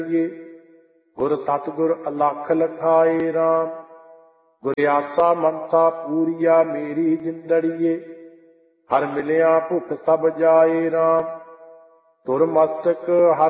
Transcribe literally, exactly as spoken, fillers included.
ਗੁਰ ਸਤਿਗੁਰ ਅਲਖ ਲਖਾਏ ਰਾਮ। ਗੁਰ ਆਸਾ ਮਨਸਾ ਪੂਰੀਆ ਮੇਰੀ ਜਿੰਦੜੀਏ। ਹਰ ਮਿਲਿਆ ਭੁਖ ਸਭ ਜਾਏ ਰਾਮ। ਤੁਰ ਮਸਤਕ